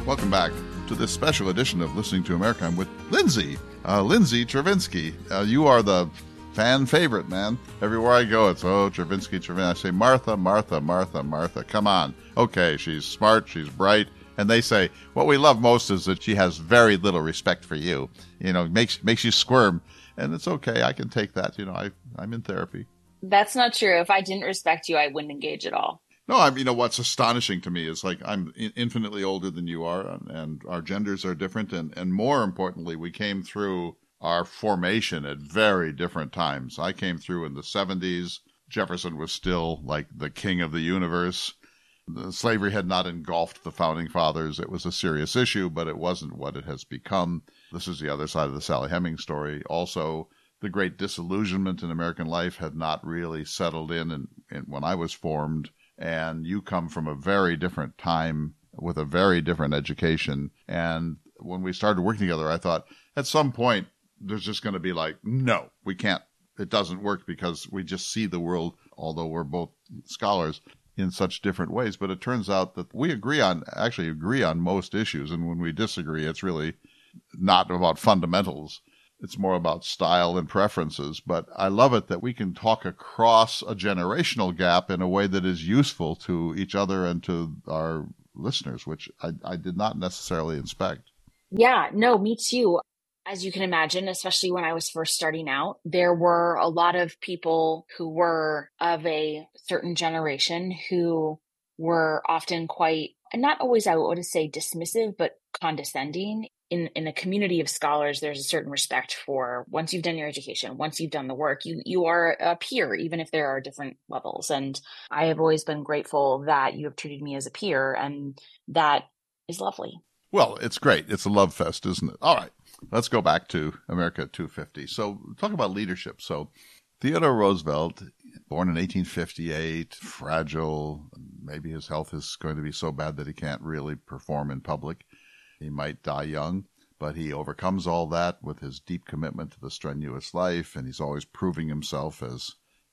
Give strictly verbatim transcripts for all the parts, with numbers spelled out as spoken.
Welcome back to this special edition of Listening to America. I'm with Lindsay, uh, Lindsay Chervinsky. Uh, you are the fan favorite, man. Everywhere I go, it's, oh, Chervinsky, Chervinsky. I say, Martha, Martha, Martha, Martha. Come on. Okay, she's smart, she's bright. And they say, what we love most is that she has very little respect for you. You know, makes makes you squirm. And it's okay. I can take that. You know, I, I'm in therapy. That's not true. If I didn't respect you, I wouldn't engage at all. No, I mean, you know, what's astonishing to me is like I'm infinitely older than you are, and, and our genders are different. And, and more importantly, we came through our formation at very different times. I came through in the seventies. Jefferson was still like the king of the universe. The slavery had not engulfed the founding fathers. It was a serious issue, but it wasn't what it has become. This is the other side of the Sally Hemings story. Also, the great disillusionment in American life had not really settled in, in, in when I was formed. And you come from a very different time with a very different education. And when we started working together, I thought at some point there's just going to be like, no, we can't. It doesn't work because we just see the world, although we're both scholars, in such different ways. But it turns out that we agree on, actually agree on most issues. And when we disagree, it's really not about fundamentals. It's more about style and preferences. But I love it that we can talk across a generational gap in a way that is useful to each other and to our listeners, which I, I did not necessarily expect. Yeah, no, me too. As you can imagine, especially when I was first starting out, there were a lot of people who were of a certain generation who were often quite, and not always, I would say dismissive, but condescending. In, in a community of scholars, there's a certain respect for once you've done your education, once you've done the work, you you are a peer, even if there are different levels. And I have always been grateful that you have treated me as a peer, and that is lovely. Well, it's great. It's a love fest, isn't it? All right. Let's go back to America two fifty. So talk about leadership. So Theodore Roosevelt, born in eighteen fifty-eight, fragile. Maybe his health is going to be so bad that he can't really perform in public. He might die young, but he overcomes all that with his deep commitment to the strenuous life, and he's always proving himself as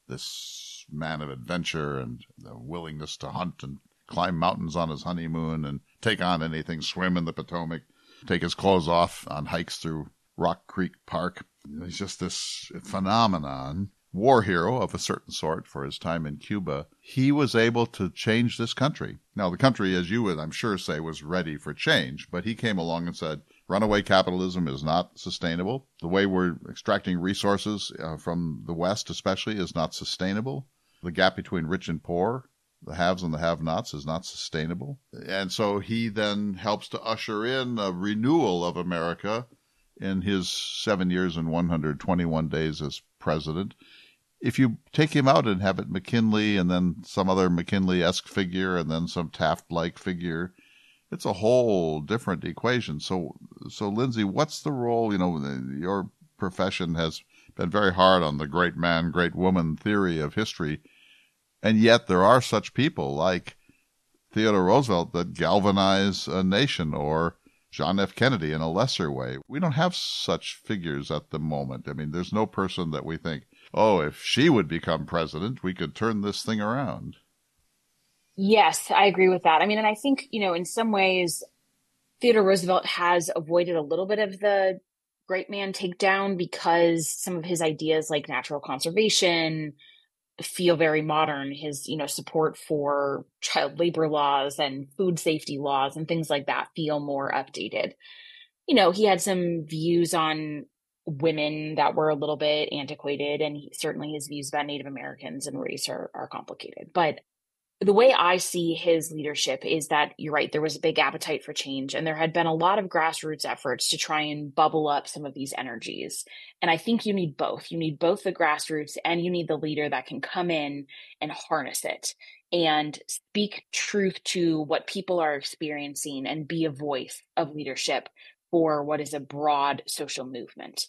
this man of adventure and the willingness to hunt and climb mountains on his honeymoon and take on anything, swim in the Potomac, take his clothes off on hikes through Rock Creek Park. He's just this phenomenon, war hero of a certain sort for his time in Cuba. He was able to change this country. Now, the country, as you would, I'm sure, say, was ready for change, but he came along and said, runaway capitalism is not sustainable. The way we're extracting resources uh, from the West especially is not sustainable. The gap between rich and poor, the haves and the have-nots, is not sustainable. And so he then helps to usher in a renewal of America in his seven years and one hundred twenty-one days as president. If you take him out and have it McKinley and then some other McKinley-esque figure and then some Taft-like figure, it's a whole different equation. So, so Lindsay, what's the role? You know, your profession has been very hard on the great man, great woman theory of history. And yet there are such people like Theodore Roosevelt that galvanize a nation, or John F. Kennedy in a lesser way. We don't have such figures at the moment. I mean, there's no person that we think, oh, if she would become president, we could turn this thing around. Yes, I agree with that. I mean, and I think, you know, in some ways, Theodore Roosevelt has avoided a little bit of the great man takedown because some of his ideas like natural conservation feel very modern. His, you know, support for child labor laws and food safety laws and things like that feel more updated. You know, he had some views on women that were a little bit antiquated, and he, certainly his views about Native Americans and race are, are complicated. But the way I see his leadership is that, you're right, there was a big appetite for change, and there had been a lot of grassroots efforts to try and bubble up some of these energies. And I think you need both. You need both the grassroots and you need the leader that can come in and harness it and speak truth to what people are experiencing and be a voice of leadership for what is a broad social movement.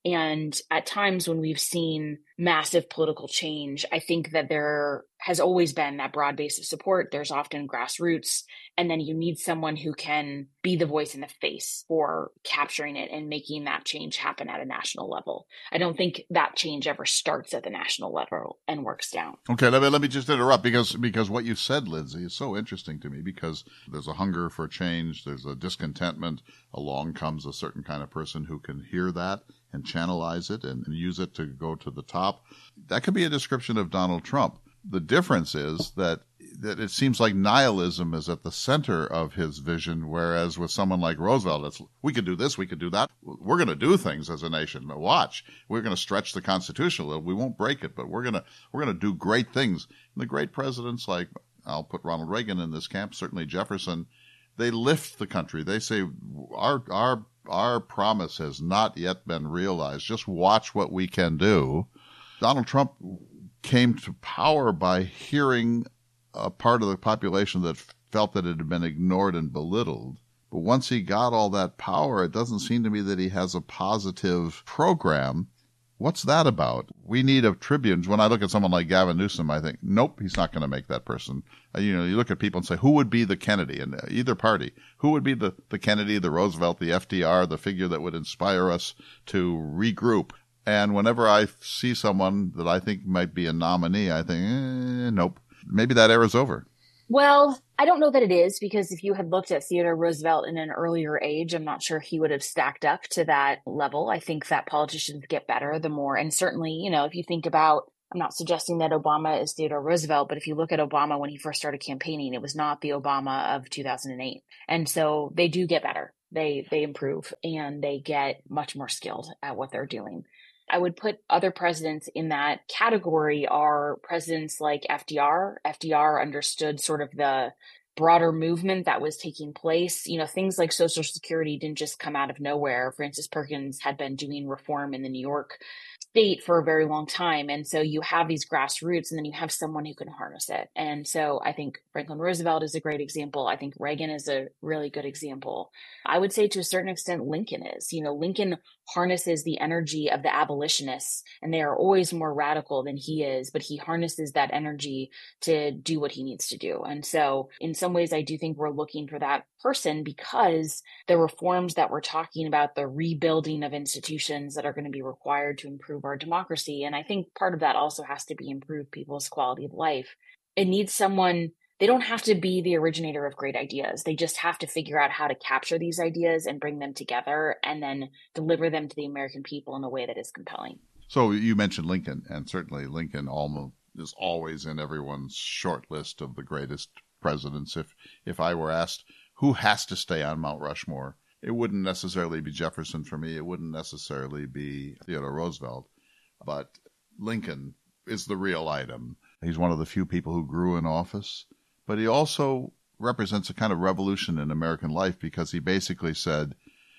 And at times when we've seen massive political change, I think that there has always been that broad base of support. There's often grassroots, and then you need someone who can be the voice in the face for capturing it and making that change happen at a national level. I don't think that change ever starts at the national level and works down. Okay, let me, let me just interrupt because because what you said, Lindsay, is so interesting to me, because there's a hunger for change, there's a discontentment. Along comes a certain kind of person who can hear that and channelize it and, and use it to go to the top. That could be a description of Donald Trump. The difference is that that it seems like nihilism is at the center of his vision, whereas with someone like Roosevelt, it's, we could do this, we could do that. We're going to do things as a nation. Watch, we're going to stretch the Constitution a little. We won't break it, but we're going to we're going to do great things. And the great presidents, like I'll put Ronald Reagan in this camp, certainly Jefferson, they lift the country. They say our our our promise has not yet been realized. Just watch what we can do. Donald Trump came to power by hearing a part of the population that felt that it had been ignored and belittled. But once he got all that power, it doesn't seem to me that he has a positive program. What's that about? We need a tribune. When I look at someone like Gavin Newsom, I think, nope, he's not going to make that person. Uh, you know, you look at people and say, who would be the Kennedy in either party? Who would be the, the Kennedy, the Roosevelt, the F D R, the figure that would inspire us to regroup? And whenever I see someone that I think might be a nominee, I think, eh, nope. Maybe that era's over. Well, I don't know that it is, because if you had looked at Theodore Roosevelt in an earlier age, I'm not sure he would have stacked up to that level. I think that politicians get better the more. And certainly, you know, if you think about, I'm not suggesting that Obama is Theodore Roosevelt, but if you look at Obama when he first started campaigning, it was not the Obama of two thousand eight. And so they do get better. They, they improve, and they get much more skilled at what they're doing. I would put other presidents in that category are presidents like F D R. F D R understood sort of the broader movement that was taking place. You know, things like Social Security didn't just come out of nowhere. Frances Perkins had been doing reform in the New York state for a very long time. And so you have these grassroots, and then you have someone who can harness it. And so I think Franklin Roosevelt is a great example. I think Reagan is a really good example. I would say to a certain extent, Lincoln is. You know, Lincoln harnesses the energy of the abolitionists, and they are always more radical than he is, but he harnesses that energy to do what he needs to do. And so in some ways, I do think we're looking for that person, because the reforms that we're talking about, the rebuilding of institutions that are going to be required to improve our democracy. And I think part of that also has to be improve people's quality of life. It needs someone. They don't have to be the originator of great ideas. They just have to figure out how to capture these ideas and bring them together and then deliver them to the American people in a way that is compelling. So you mentioned Lincoln, and certainly Lincoln almost is always in everyone's short list of the greatest presidents. If if I were asked who has to stay on Mount Rushmore, it wouldn't necessarily be Jefferson for me. It wouldn't necessarily be Theodore Roosevelt, but Lincoln is the real item. He's one of the few people who grew in office. But he also represents a kind of revolution in American life, because he basically said,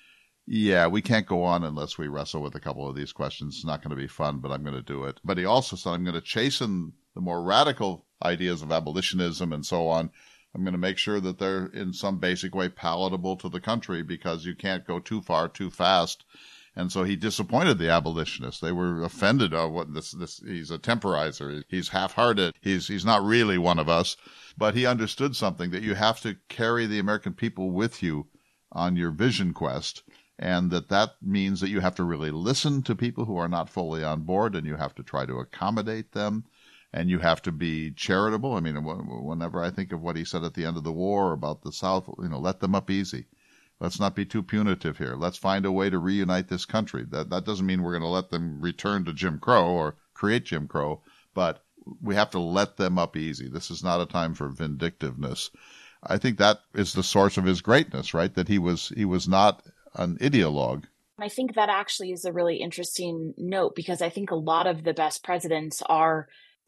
yeah, we can't go on unless we wrestle with a couple of these questions. It's not going to be fun, but I'm going to do it. But he also said, I'm going to chasten the more radical ideas of abolitionism and so on. I'm going to make sure that they're in some basic way palatable to the country, because you can't go too far too fast. And so he disappointed the abolitionists. They were offended of what this, this, he's a temporizer. He's half-hearted. He's, he's not really one of us. But he understood something, that you have to carry the American people with you on your vision quest. And that that means that you have to really listen to people who are not fully on board, and you have to try to accommodate them. And you have to be charitable. I mean, whenever I think of what he said at the end of the war about the South, you know, let them up easy. Let's not be too punitive here. Let's find a way to reunite this country. That that doesn't mean we're going to let them return to Jim Crow or create Jim Crow, but we have to let them up easy. This is not a time for vindictiveness. I think that is the source of his greatness, right? That he was he was not an ideologue. I think that actually is a really interesting note, because I think a lot of the best presidents are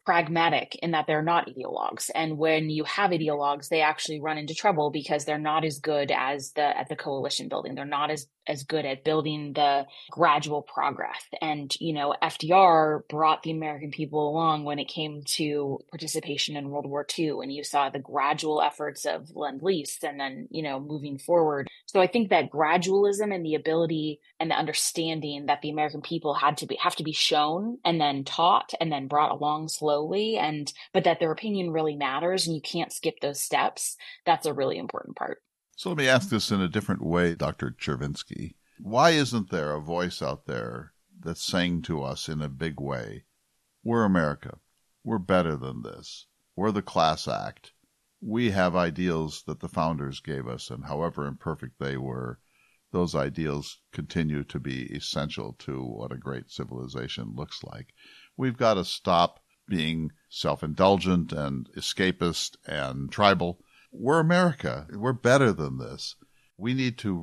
pragmatic in that they're not ideologues. And when you have ideologues, they actually run into trouble because they're not as good as the at the coalition building. They're not as as good at building the gradual progress. And, you know, F D R brought the American people along when it came to participation in World War Two. And you saw the gradual efforts of Lend-Lease and then, you know, moving forward. So I think that gradualism and the ability and the understanding that the American people had to be have to be shown and then taught and then brought along slowly, and but that their opinion really matters and you can't skip those steps. That's a really important part. So let me ask this in a different way, Doctor Chervinsky. Why isn't there a voice out there that's saying to us in a big way, we're America, we're better than this, we're the class act, we have ideals that the founders gave us, and however imperfect they were, those ideals continue to be essential to what a great civilization looks like. We've got to stop being self-indulgent and escapist and tribal. We're America. We're better than this. We need to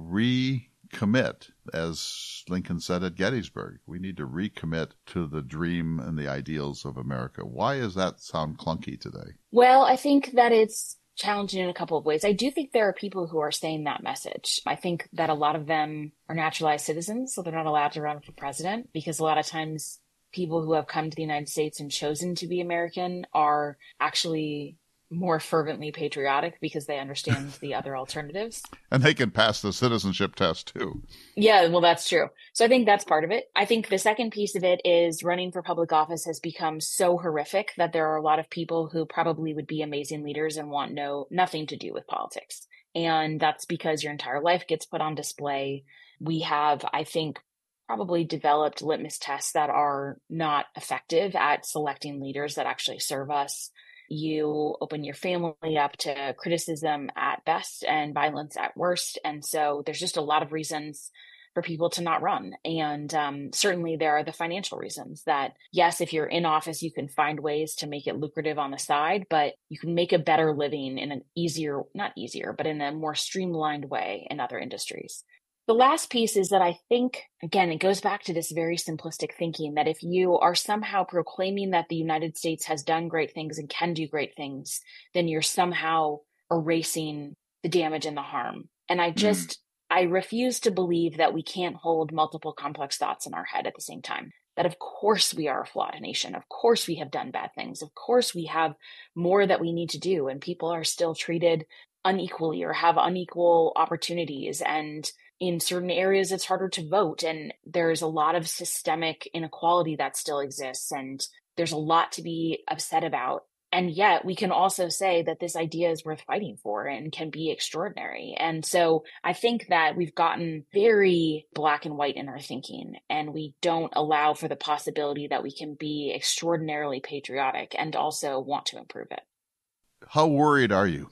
recommit, as Lincoln said at Gettysburg. We need to recommit to the dream and the ideals of America. Why does that sound clunky today? Well, I think that it's challenging in a couple of ways. I do think there are people who are saying that message. I think that a lot of them are naturalized citizens, so they're not allowed to run for president, because a lot of times people who have come to the United States and chosen to be American are actually more fervently patriotic because they understand the other alternatives. And they can pass the citizenship test too. Yeah, well, that's true. So I think that's part of it. I think the second piece of it is running for public office has become so horrific that there are a lot of people who probably would be amazing leaders and want no nothing to do with politics. And that's because your entire life gets put on display. We have, I think, probably developed litmus tests that are not effective at selecting leaders that actually serve us. You open your family up to criticism at best and violence at worst. And so there's just a lot of reasons for people to not run. And um, certainly there are the financial reasons that, yes, if you're in office, you can find ways to make it lucrative on the side, but you can make a better living in an easier, not easier, but in a more streamlined way in other industries. The last piece is that I think, again, it goes back to this very simplistic thinking that if you are somehow proclaiming that the United States has done great things and can do great things, then you're somehow erasing the damage and the harm. And I just, mm. I refuse to believe that we can't hold multiple complex thoughts in our head at the same time. That of course we are a flawed nation. Of course we have done bad things. Of course we have more that we need to do, and people are still treated unequally or have unequal opportunities. And in certain areas, it's harder to vote. And there's a lot of systemic inequality that still exists. And there's a lot to be upset about. And yet we can also say that this idea is worth fighting for and can be extraordinary. And so I think that we've gotten very black and white in our thinking, and we don't allow for the possibility that we can be extraordinarily patriotic and also want to improve it. How worried are you?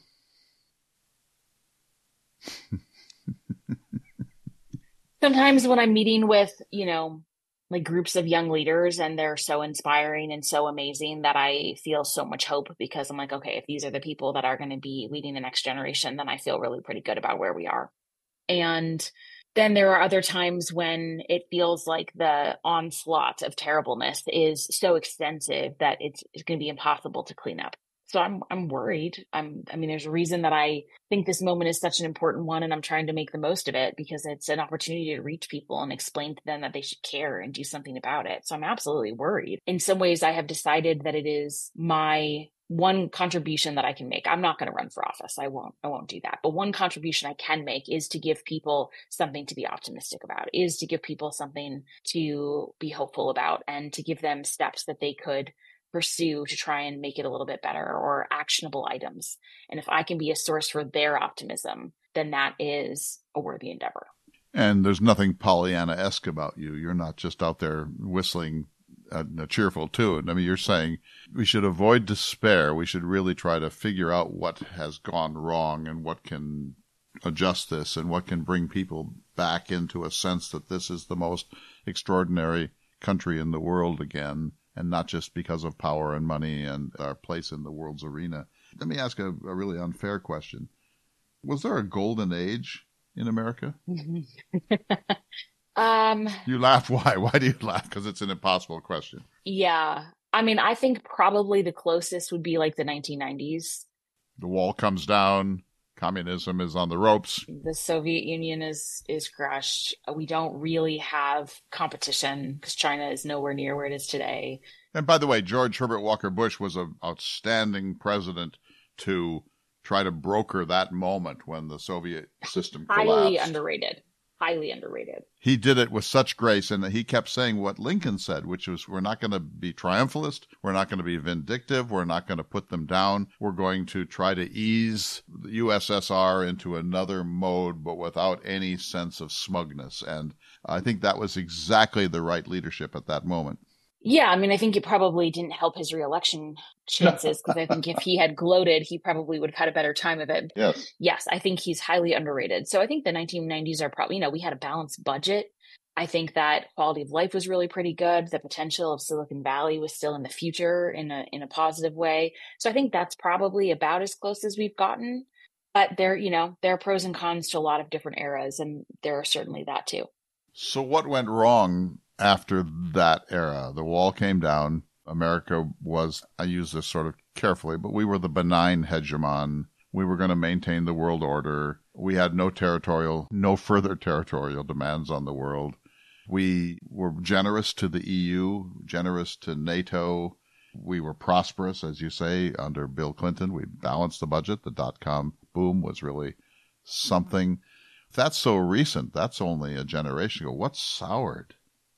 Sometimes when I'm meeting with, you know, like groups of young leaders and they're so inspiring and so amazing that I feel so much hope, because I'm like, okay, if these are the people that are going to be leading the next generation, then I feel really pretty good about where we are. And then there are other times when it feels like the onslaught of terribleness is so extensive that it's, it's going to be impossible to clean up. So I'm I'm worried. I'm I mean, there's a reason that I think this moment is such an important one, and I'm trying to make the most of it because it's an opportunity to reach people and explain to them that they should care and do something about it. So I'm absolutely worried. In some ways, I have decided that it is my one contribution that I can make. I'm not going to run for office. I won't. I won't do that. But one contribution I can make is to give people something to be optimistic about, is to give people something to be hopeful about, and to give them steps that they could pursue to try and make it a little bit better, or actionable items. And if I can be a source for their optimism, then that is a worthy endeavor. And there's nothing Pollyanna-esque about you. You're not just out there whistling a, a cheerful tune. I mean, you're saying we should avoid despair. We should really try to figure out what has gone wrong and what can adjust this and what can bring people back into a sense that this is the most extraordinary country in the world again, and not just because of power and money and our place in the world's arena. Let me ask a, a really unfair question. Was there a golden age in America? um, you laugh. Why? Why do you laugh? Because it's an impossible question. Yeah. I mean, I think probably the closest would be like the nineteen nineties. The wall comes down, communism is on the ropes. The Soviet Union is is crushed. We don't really have competition because China is nowhere near where it is today. And by the way, George Herbert Walker Bush was an outstanding president to try to broker that moment when the Soviet system collapsed. Highly underrated. Highly underrated. He did it with such grace, and he kept saying what Lincoln said, which was, we're not going to be triumphalist, we're not going to be vindictive, we're not going to put them down, we're going to try to ease the U S S R into another mode, but without any sense of smugness. And I think that was exactly the right leadership at that moment. Yeah, I mean, I think it probably didn't help his reelection chances, because I think if he had gloated, he probably would have had a better time of it. Yes. Yes, I think he's highly underrated. So I think the nineteen nineties are probably, you know, we had a balanced budget. I think that quality of life was really pretty good. The potential of Silicon Valley was still in the future in a in a positive way. So I think that's probably about as close as we've gotten. But there, you know, there are pros and cons to a lot of different eras, and there are certainly that too. So what went wrong after that era? The wall came down. America was, I use this sort of carefully, but we were the benign hegemon. We were going to maintain the world order. We had no territorial, no further territorial demands on the world. We were generous to the E U, generous to NATO. We were prosperous, as you say, under Bill Clinton. We balanced the budget. The dot-com boom was really something. If that's so recent, that's only a generation ago. What's soured?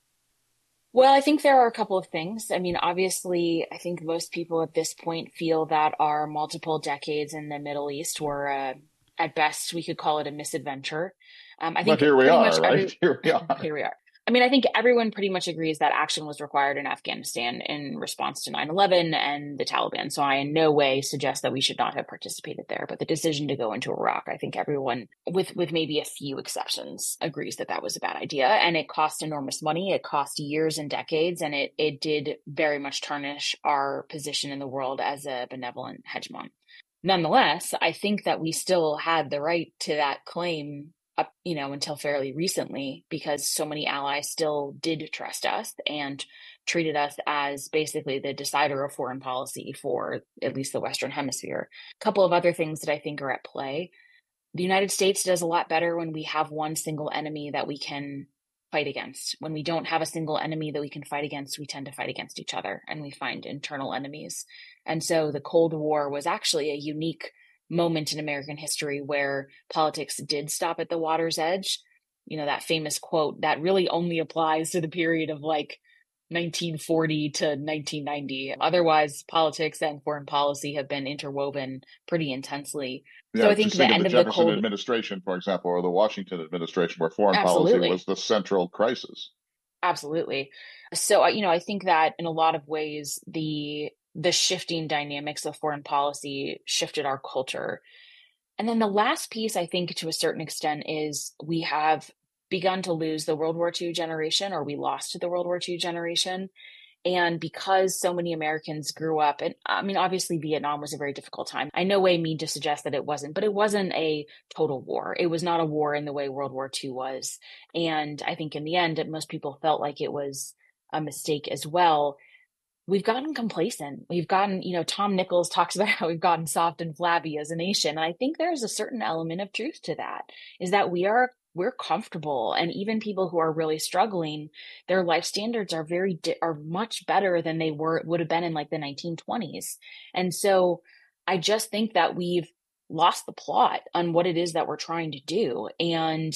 Well, I think there are a couple of things. I mean, obviously, I think most people at this point feel that our multiple decades in the Middle East were, uh, at best, we could call it a misadventure. Um, I think but here we pretty are, much right? every, Here we are. Here we are. I mean, I think everyone pretty much agrees that action was required in Afghanistan in response to nine eleven and the Taliban. So I in no way suggest that we should not have participated there. But the decision to go into Iraq, I think everyone, with, with maybe a few exceptions, agrees that that was a bad idea. And it cost enormous money. It cost years and decades. And it, it did very much tarnish our position in the world as a benevolent hegemon. Nonetheless, I think that we still had the right to that claim up, you know, until fairly recently, because so many allies still did trust us and treated us as basically the decider of foreign policy for at least the Western Hemisphere. A couple of other things that I think are at play. The United States does a lot better when we have one single enemy that we can fight against. When we don't have a single enemy that we can fight against, we tend to fight against each other, and we find internal enemies. And so the Cold War was actually a unique moment in American history where politics did stop at the water's edge. You know, that famous quote that really only applies to the period of like nineteen forty to nineteen ninety. Otherwise, politics and foreign policy have been interwoven pretty intensely. Yeah, so I think just the think end of the of Jefferson the Cold administration, for example, or the Washington administration, where foreign Absolutely. policy was the central crisis. Absolutely. So, you know, I think that in a lot of ways, the the shifting dynamics of foreign policy shifted our culture. And then the last piece, I think, to a certain extent, is we have begun to lose the World War Two generation, or we lost the World War Two generation. And because so many Americans grew up, and I mean, obviously Vietnam was a very difficult time. I no way mean to suggest that it wasn't, but it wasn't a total war. It was not a war in the way World War Two was. And I think in the end, most people felt like it was a mistake as well. We've gotten complacent. We've gotten, you know, Tom Nichols talks about how we've gotten soft and flabby as a nation. And I think there's a certain element of truth to that, is that we are, we're comfortable. And even people who are really struggling, their life standards are very, are much better than they were, would have been in like the nineteen twenties. And so I just think that we've lost the plot on what it is that we're trying to do. And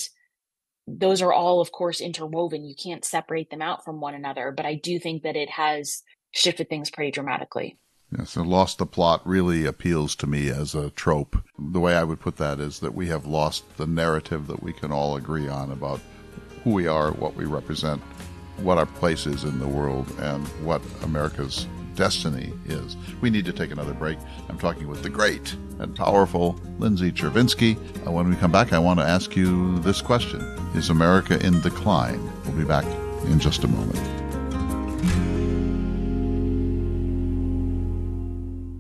those are all, of course, interwoven. You can't separate them out from one another. But I do think that it has shifted things pretty dramatically. Yeah, so lost the plot really appeals to me as a trope. The way I would put that is that we have lost the narrative that we can all agree on about who we are, what we represent, what our place is in the world, and what America's destiny is. We need to take another break. I'm talking with the great and powerful Lindsay Chervinsky. And when we come back, I want to ask you this question. Is America in decline? We'll be back in just a moment.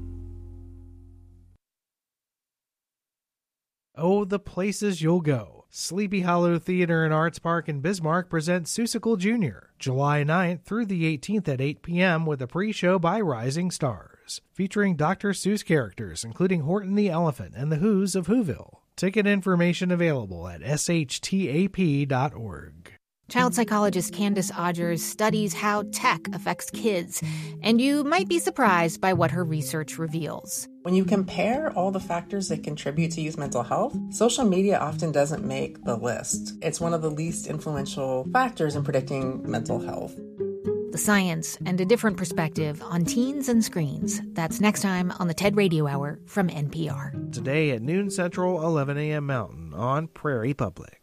Oh, the places you'll go. Sleepy Hollow Theater and Arts Park in Bismarck presents Seussical Junior, July ninth through the eighteenth at eight p.m. with a pre-show by Rising Stars, featuring Doctor Seuss characters including Horton the Elephant and the Who's of Whoville. Ticket information available at s h t a p dot org. Child psychologist Candace Odgers studies how tech affects kids, and you might be surprised by what her research reveals. When you compare all the factors that contribute to youth mental health, social media often doesn't make the list. It's one of the least influential factors in predicting mental health. The science and a different perspective on teens and screens. That's next time on the TED Radio Hour from N P R. Today at noon Central, eleven a.m. Mountain on Prairie Public.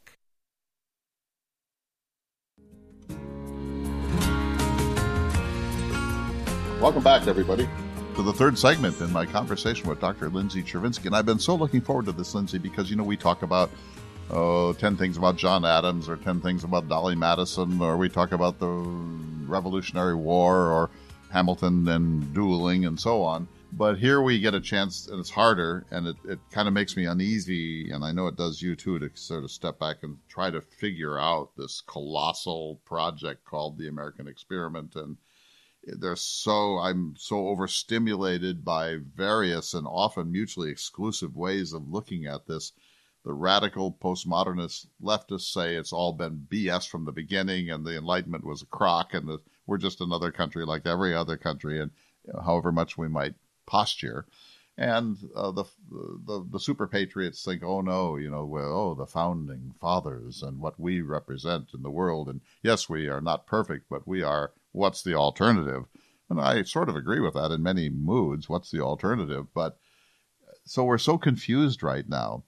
Welcome back, everybody, to the third segment in my conversation with Doctor Lindsay Chervinsky. And I've been so looking forward to this, Lindsay, because, you know, we talk about oh, ten things about John Adams or ten things about Dolly Madison, or we talk about the Revolutionary War or Hamilton and dueling and so on. But here we get a chance, and it's harder, and it, it kind of makes me uneasy, and I know it does you too, to sort of step back and try to figure out this colossal project called the American Experiment. And there's so I'm so overstimulated by various and often mutually exclusive ways of looking at this. The radical postmodernist leftists say it's all been B S from the beginning, and the Enlightenment was a crock, and the, we're just another country like every other country, and you know, however much we might posture. And uh, the, the the super patriots think, oh no, you know, well, oh, the founding fathers and what we represent in the world, and yes, we are not perfect, but we are. What's the alternative? And I sort of agree with that in many moods. What's the alternative? But so we're so confused right now.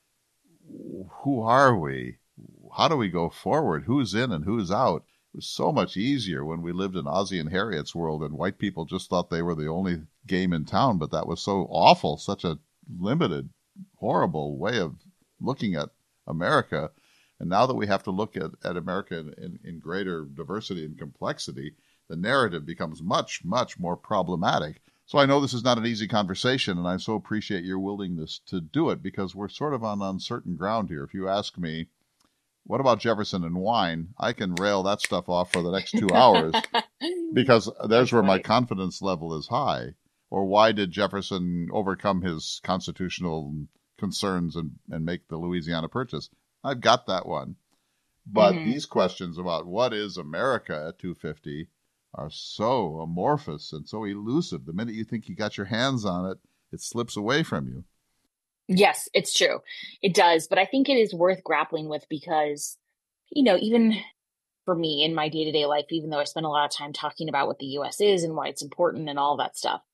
Who are we? How do we go forward? Who's in and who's out? It was so much easier when we lived in Ozzie and Harriet's world, and white people just thought they were the only game in town, but that was so awful, such a limited, horrible way of looking at America. And now that we have to look at, at America in, in, in greater diversity and complexity, the narrative becomes much, much more problematic. So I know this is not an easy conversation, and I so appreciate your willingness to do it, because we're sort of on uncertain ground here. If you ask me, what about Jefferson and wine? I can rail that stuff off for the next two hours because there's where my confidence level is high. Or why did Jefferson overcome his constitutional concerns and, and make the Louisiana Purchase? I've got that one. But mm-hmm. these questions about what is America at two fifty are so amorphous and so elusive. The minute you think you got your hands on it, it slips away from you. Yes, it's true. It does. But I think it is worth grappling with because, you know, even for me in my day-to-day life, even though I spend a lot of time talking about what the U S is and why it's important and all that stuff,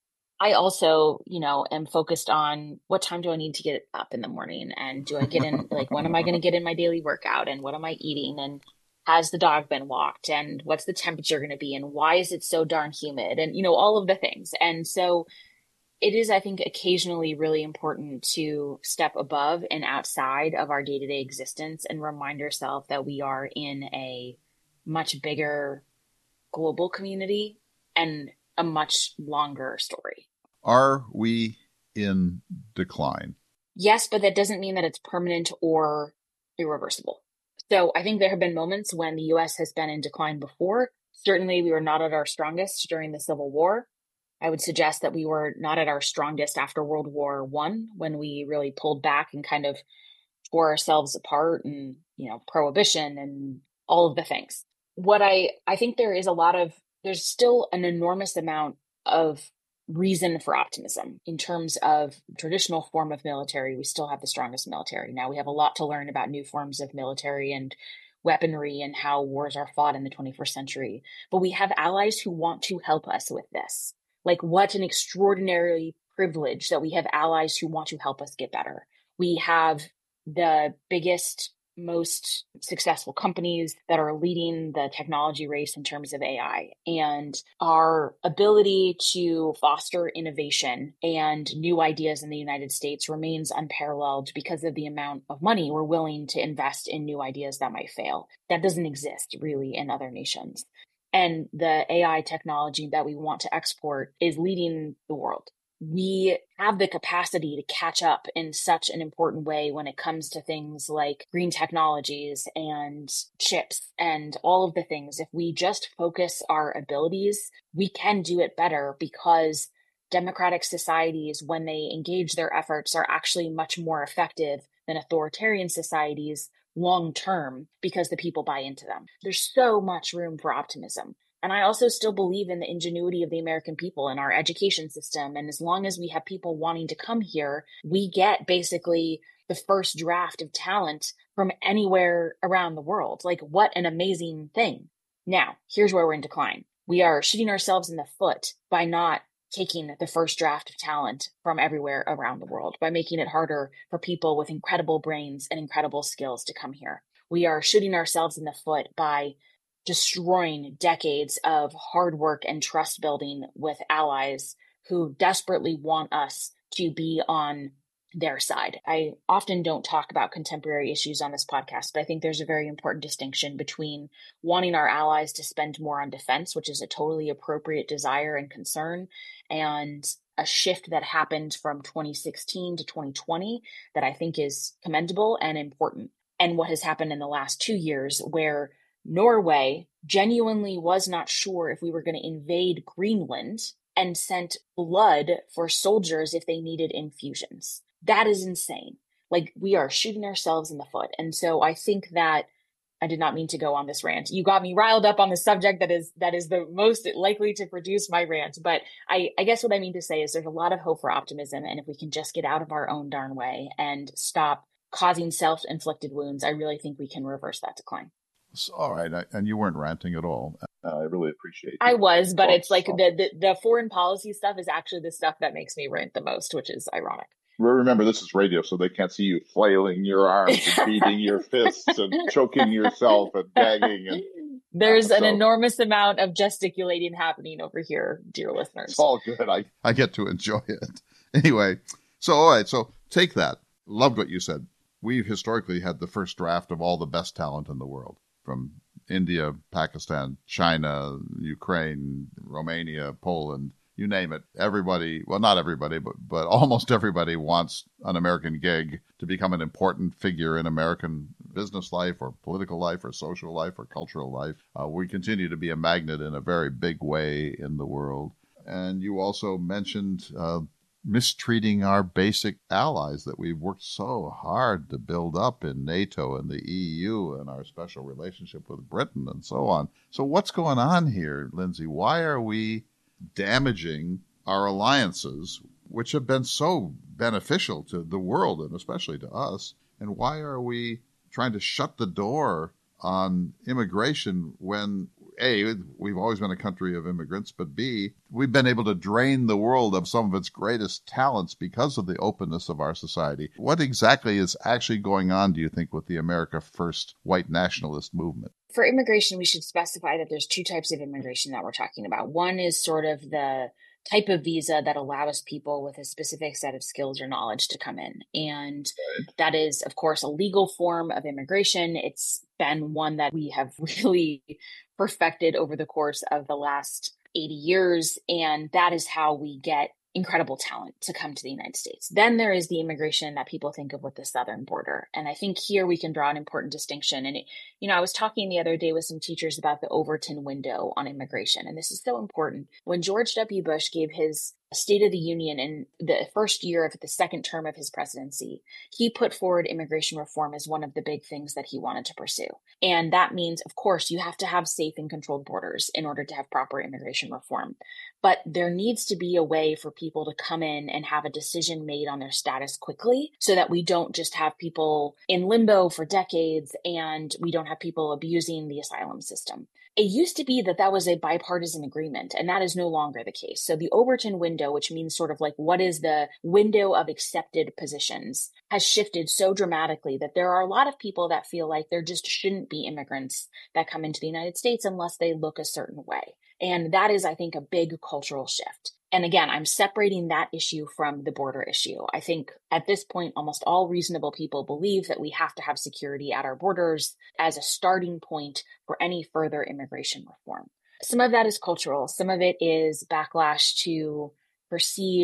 I also, you know, am focused on what time do I need to get up in the morning, and do I get in, like, when am I going to get in my daily workout, and what am I eating, and has the dog been walked, and what's the temperature going to be, and why is it so darn humid, and, you know, all of the things. And so it is, I think, occasionally really important to step above and outside of our day-to-day existence and remind ourselves that we are in a much bigger global community and a much longer story. Are we in decline? Yes, but that doesn't mean that it's permanent or irreversible. So I think there have been moments when the U S has been in decline before. Certainly we were not at our strongest during the Civil War. I would suggest that we were not at our strongest after World War One, when we really pulled back and kind of tore ourselves apart, and, you know, prohibition and all of the things. What I, I think there is a lot of, there's still an enormous amount of reason for optimism in terms of traditional form of military. We still have the strongest military. Now we have a lot to learn about new forms of military and weaponry and how wars are fought in the twenty-first century. But we have allies who want to help us with this. Like, what an extraordinary privilege that we have allies who want to help us get better. We have the biggest, most successful companies that are leading the technology race in terms of A I, and our ability to foster innovation and new ideas in the United States remains unparalleled because of the amount of money we're willing to invest in new ideas that might fail. That doesn't exist really in other nations. And the A I technology that we want to export is leading the world. we have the capacity to catch up in such an important way when it comes to things like green technologies and chips and all of the things. If we just focus our abilities, we can do it better, because democratic societies, when they engage their efforts, are actually much more effective than authoritarian societies long term, because the people buy into them. There's so much room for optimism. And I also still believe in the ingenuity of the American people and our education system. And as long as we have people wanting to come here, we get basically the first draft of talent from anywhere around the world. Like, what an amazing thing. Now, here's where we're in decline. We are shooting ourselves in the foot by not taking the first draft of talent from everywhere around the world, by making it harder for people with incredible brains and incredible skills to come here. We are shooting ourselves in the foot by destroying decades of hard work and trust building with allies who desperately want us to be on their side. I often don't talk about contemporary issues on this podcast, but I think there's a very important distinction between wanting our allies to spend more on defense, which is a totally appropriate desire and concern, and a shift that happened from twenty sixteen to twenty twenty that I think is commendable and important. And what has happened in the last two years where Norway genuinely was not sure if we were going to invade Greenland and sent blood for soldiers if they needed infusions. That is insane. Like, we are shooting ourselves in the foot. And so I think that I did not mean to go on this rant. You got me riled up on the subject that is that is the most likely to produce my rant. But I, I guess what I mean to say is there's a lot of hope for optimism. And if we can just get out of our own darn way and stop causing self-inflicted wounds, I really think we can reverse that decline. All right, and you weren't ranting at all. Uh, I really appreciate it. I was, but it's like the, the the foreign policy stuff is actually the stuff that makes me rant the most, which is ironic. Remember, this is radio, so they can't see you flailing your arms and beating your fists and choking yourself and gagging. And There's uh, an so, enormous amount of gesticulating happening over here, dear listeners. It's all good. I, I get to enjoy it. Anyway, so all right, so take that. Loved what you said. We've historically had the first draft of all the best talent in the world. From India, Pakistan, China, Ukraine, Romania, Poland, you name it. Everybody, well, not everybody, but, but almost everybody wants an American gig to become an important figure in American business life or political life or social life or cultural life. Uh, we continue to be a magnet in a very big way in the world. And you also mentioned uh, mistreating our basic allies that we've worked so hard to build up in NATO and the E U and our special relationship with Britain and so on. So what's going on here, Lindsay? Why are we damaging our alliances, which have been so beneficial to the world and especially to us? And why are we trying to shut the door on immigration when, A, we've always been a country of immigrants, but B, we've been able to drain the world of some of its greatest talents because of the openness of our society? What exactly is actually going on, do you think, with the America First white nationalist movement? For immigration, we should specify that there's two types of immigration that we're talking about. One is sort of the type of visa that allows people with a specific set of skills or knowledge to come in. And that is, of course, a legal form of immigration. It's been one that we have really perfected over the course of the last eighty years. And that is how we get incredible talent to come to the United States. Then there is the immigration that people think of with the southern border. And I think here we can draw an important distinction. And, it, you know, I was talking the other day with some teachers about the Overton window on immigration. And this is so important. When George W. Bush gave his State of the Union in the first year of the second term of his presidency, he put forward immigration reform as one of the big things that he wanted to pursue. And that means, of course, you have to have safe and controlled borders in order to have proper immigration reform. But there needs to be a way for people to come in and have a decision made on their status quickly so that we don't just have people in limbo for decades and we don't have people abusing the asylum system. It used to be that that was a bipartisan agreement, and that is no longer the case. So the Overton window, which means sort of like what is the window of accepted positions, has shifted so dramatically that there are a lot of people that feel like there just shouldn't be immigrants that come into the United States unless they look a certain way. And that is, I think, a big cultural shift. And again, I'm separating that issue from the border issue. I think at this point, almost all reasonable people believe that we have to have security at our borders as a starting point for any further immigration reform. Some of that is cultural. Some of it is backlash to perceived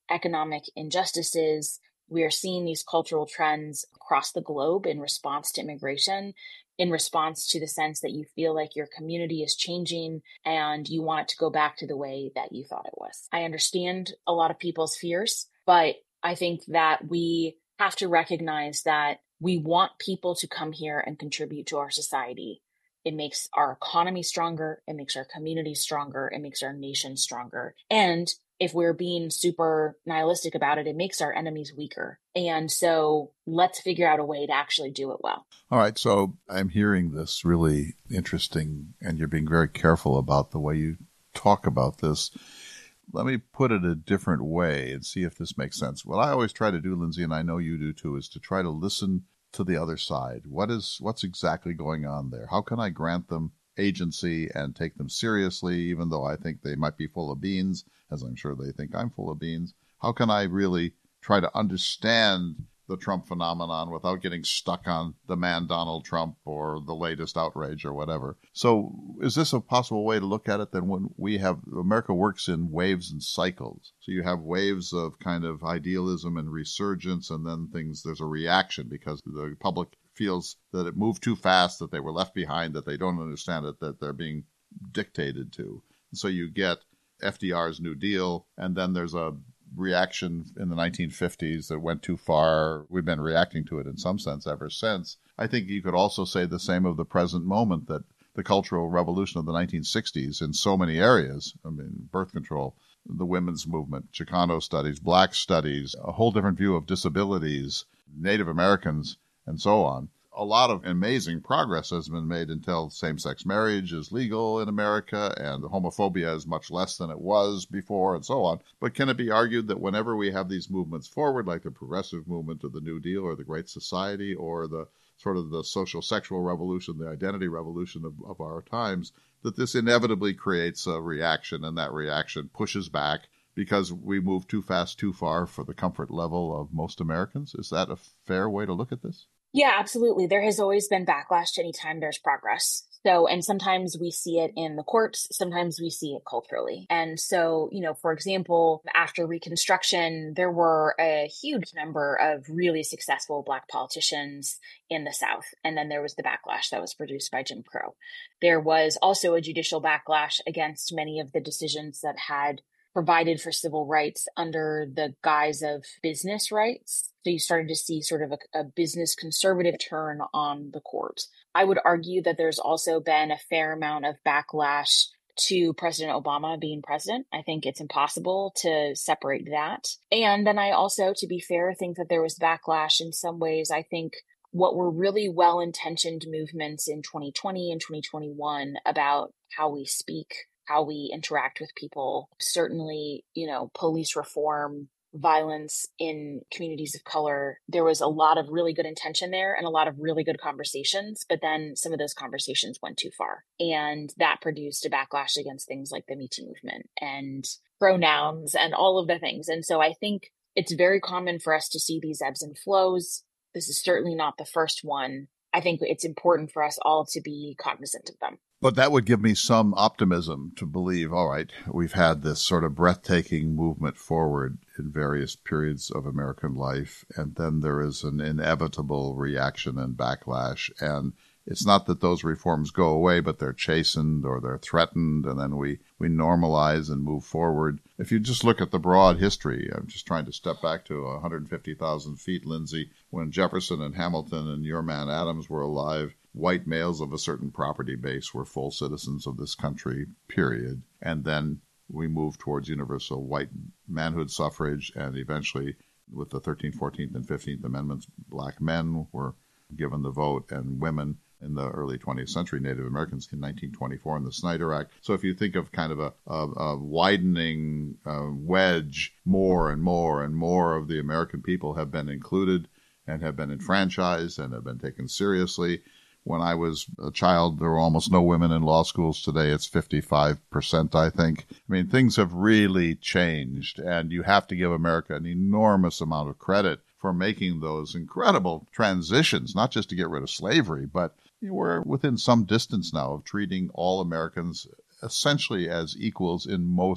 economic injustices. We are seeing these cultural trends across the globe in response to immigration, in response to the sense that you feel like your community is changing and you want it to go back to the way that you thought it was. I understand a lot of people's fears, but I think that we have to recognize that we want people to come here and contribute to our society. It makes our economy stronger. It makes our community stronger. It makes our nation stronger. And if we're being super nihilistic about it, it makes our enemies weaker. And so let's figure out a way to actually do it well. All right. So I'm hearing this really interesting, and you're being very careful about the way you talk about this. Let me put it a different way and see if this makes sense. What I always try to do, Lindsay, and I know you do too, is to try to listen to the other side. What is, what's exactly going on there? How can I grant them agency and take them seriously, even though I think they might be full of beans, as I'm sure they think I'm full of beans? How can I really try to understand the Trump phenomenon without getting stuck on the man Donald Trump or the latest outrage or whatever? So is this a possible way to look at it? Then when we have, America works in waves and cycles. So you have waves of kind of idealism and resurgence, and then things, there's a reaction because the public feels that it moved too fast, that they were left behind, that they don't understand it, that they're being dictated to. And so you get F D R's New Deal, and then there's a reaction in the nineteen fifties that went too far. We've been reacting to it in some sense ever since. I think you could also say the same of the present moment, that the cultural revolution of the nineteen sixties in so many areas, I mean, birth control, the women's movement, Chicano studies, black studies, a whole different view of disabilities, Native Americans, and so on. A lot of amazing progress has been made until same-sex marriage is legal in America and homophobia is much less than it was before and so on. But can it be argued that whenever we have these movements forward, like the progressive movement of the New Deal or the Great Society or the sort of the social sexual revolution, the identity revolution of, of our times, that this inevitably creates a reaction, and that reaction pushes back because we move too fast, too far for the comfort level of most Americans? Is that a fair way to look at this? Yeah, absolutely. There has always been backlash anytime there's progress. So, and sometimes we see it in the courts, sometimes we see it culturally. And so, you know, for example, after Reconstruction, there were a huge number of really successful Black politicians in the South. And then there was the backlash that was produced by Jim Crow. There was also a judicial backlash against many of the decisions that had provided for civil rights under the guise of business rights. So you started to see sort of a, a business conservative turn on the court. I would argue that there's also been a fair amount of backlash to President Obama being president. I think it's impossible to separate that. And then I also, to be fair, think that there was backlash in some ways. I think what were really well-intentioned movements in twenty twenty and twenty twenty-one about how we speak, how we interact with people, certainly, you know, police reform, violence in communities of color. There was a lot of really good intention there and a lot of really good conversations, but then some of those conversations went too far. And that produced a backlash against things like the Me Too movement and pronouns and all of the things. And so I think it's very common for us to see these ebbs and flows. This is certainly not the first one. I think it's important for us all to be cognizant of them. But that would give me some optimism to believe, all right, we've had this sort of breathtaking movement forward in various periods of American life, and then there is an inevitable reaction and backlash. And it's not that those reforms go away, but they're chastened or they're threatened, and then we, we normalize and move forward. If you just look at the broad history, I'm just trying to step back to one hundred fifty thousand feet, Lindsay, when Jefferson and Hamilton and your man Adams were alive, white males of a certain property base were full citizens of this country, period. And then we moved towards universal white manhood suffrage, and eventually with the thirteenth, fourteenth, and fifteenth Amendments, black men were given the vote, and women in the early twentieth century, Native Americans in nineteen twenty-four in the Snyder Act. So if you think of kind of a, a, a widening uh, wedge, more and more and more of the American people have been included and have been enfranchised and have been taken seriously. When I was a child, there were almost no women in law schools. Today, it's fifty-five percent, I think. I mean, things have really changed, and you have to give America an enormous amount of credit for making those incredible transitions, not just to get rid of slavery, but we're within some distance now of treating all Americans essentially as equals in most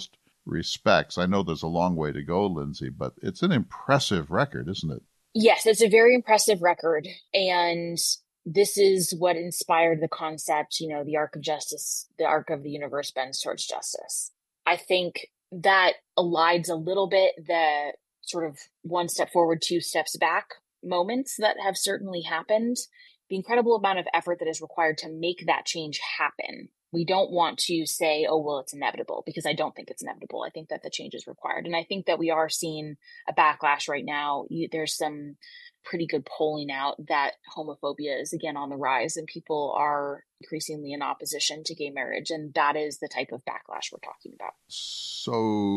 respects. I know there's a long way to go, Lindsay, but it's an impressive record, isn't it? Yes, it's a very impressive record. And this is what inspired the concept, you know, the arc of justice, the arc of the universe bends towards justice. I think that elides a little bit the sort of one step forward, two steps back moments that have certainly happened. The incredible amount of effort that is required to make that change happen. We don't want to say, oh, well, it's inevitable, because I don't think it's inevitable. I think that the change is required. And I think that we are seeing a backlash right now. There's some pretty good polling out that homophobia is again on the rise, and people are increasingly in opposition to gay marriage. And that is the type of backlash we're talking about. So,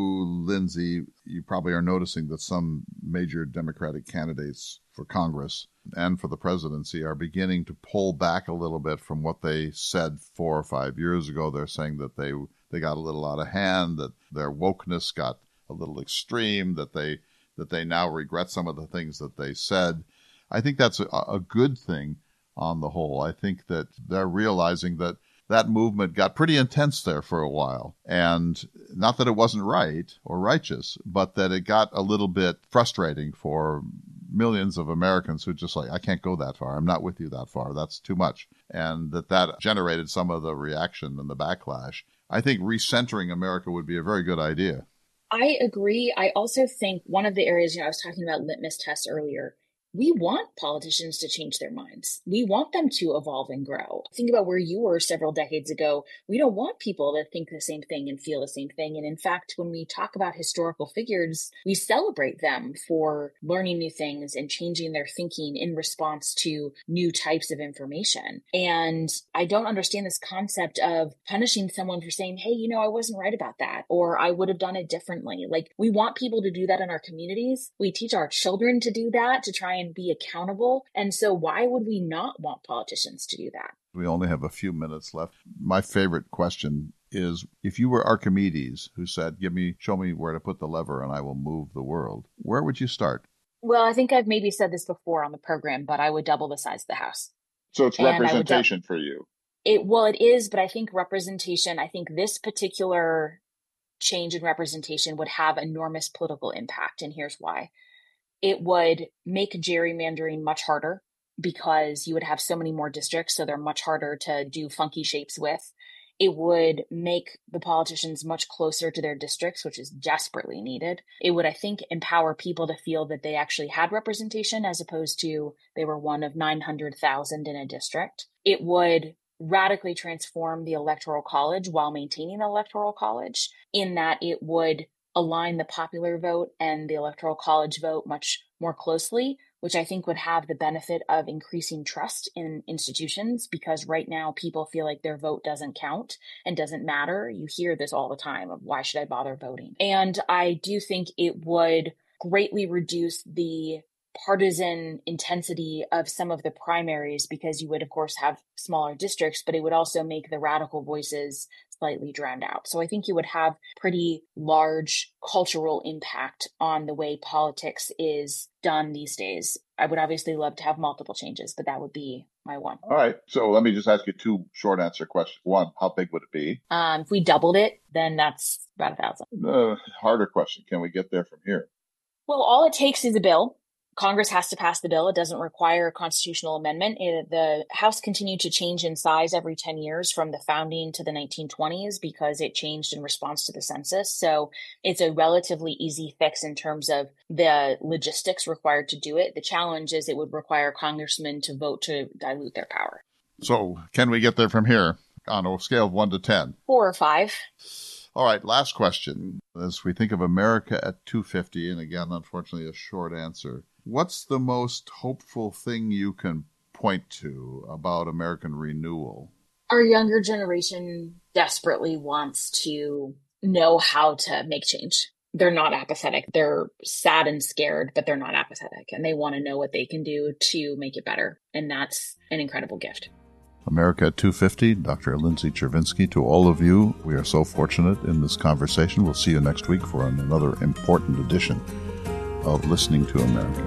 Lindsay, you probably are noticing that some major Democratic candidates for Congress and for the presidency are beginning to pull back a little bit from what they said four or five years ago. They're saying that they they got a little out of hand, that their wokeness got a little extreme, that they that they now regret some of the things that they said. I think that's a, a good thing on the whole. I think that they're realizing that that movement got pretty intense there for a while. And not that it wasn't right or righteous, but that it got a little bit frustrating for millions of Americans who just like, I can't go that far. I'm not with you that far. That's too much. And that that generated some of the reaction and the backlash. I think recentering America would be a very good idea. I agree. I also think one of the areas, you know, I was talking about litmus tests earlier. We want politicians to change their minds. We want them to evolve and grow. Think about where you were several decades ago. We don't want people to think the same thing and feel the same thing. And in fact, when we talk about historical figures, we celebrate them for learning new things and changing their thinking in response to new types of information. And I don't understand this concept of punishing someone for saying, hey, you know, I wasn't right about that, or I would have done it differently. Like, we want people to do that in our communities. We teach our children to do that, to try and and be accountable. And so why would we not want politicians to do that? We only have a few minutes left. My favorite question is, if you were Archimedes, who said, give me, show me where to put the lever and I will move the world, where would you start? Well, I think I've maybe said this before on the program, but I would double the size of the house. So it's and representation du- for you. It, well, it is, but I think representation, I think this particular change in representation would have enormous political impact. And here's why. It would make gerrymandering much harder because you would have so many more districts, so they're much harder to do funky shapes with. It would make the politicians much closer to their districts, which is desperately needed. It would, I think, empower people to feel that they actually had representation as opposed to they were one of nine hundred thousand in a district. It would radically transform the Electoral College while maintaining the Electoral College, in that it would align the popular vote and the Electoral College vote much more closely, which I think would have the benefit of increasing trust in institutions, because right now people feel like their vote doesn't count and doesn't matter. You hear this all the time of why should I bother voting? And I do think it would greatly reduce the partisan intensity of some of the primaries, because you would, of course, have smaller districts, but it would also make the radical voices slightly drowned out. So I think you would have pretty large cultural impact on the way politics is done these days. I would obviously love to have multiple changes, but that would be my one. All right. So let me just ask you two short answer questions. One, how big would it be? Um, if we doubled it, then that's about a thousand. Uh, harder question. Can we get there from here? Well, all it takes is a bill. Congress has to pass the bill. It doesn't require a constitutional amendment. It, the House continued to change in size every ten years from the founding to the nineteen twenties because it changed in response to the census. So it's a relatively easy fix in terms of the logistics required to do it. The challenge is it would require congressmen to vote to dilute their power. So can we get there from here on a scale of one to ten? Four or five. All right, last question. As we think of America at two fifty, and again, unfortunately, a short answer, what's the most hopeful thing you can point to about American renewal? Our younger generation desperately wants to know how to make change. They're not apathetic. They're sad and scared, but they're not apathetic. And they want to know what they can do to make it better. And that's an incredible gift. America at two fifty, Doctor Lindsay Chervinsky. To all of you, we are so fortunate in this conversation. We'll see you next week for another important edition of Listening to America.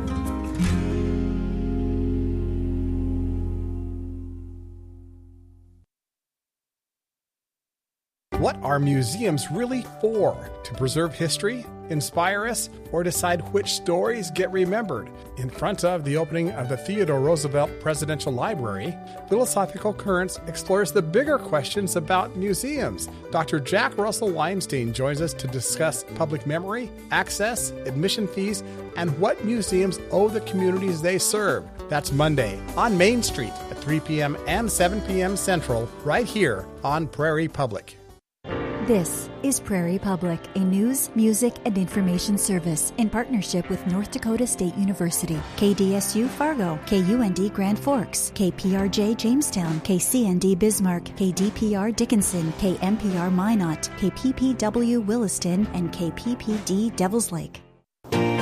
What are museums really for? To preserve history, inspire us, or decide which stories get remembered? In front of the opening of the Theodore Roosevelt Presidential Library, Philosophical Currents explores the bigger questions about museums. Doctor Jack Russell Weinstein joins us to discuss public memory, access, admission fees, and what museums owe the communities they serve. That's Monday on Main Street at three p.m. and seven p.m. Central, right here on Prairie Public. This is Prairie Public, a news, music, and information service in partnership with North Dakota State University, K D S U Fargo, K U N D Grand Forks, K P R J Jamestown, K C N D Bismarck, K D P R Dickinson, K M P R Minot, K P P W Williston, and K P P D Devils Lake.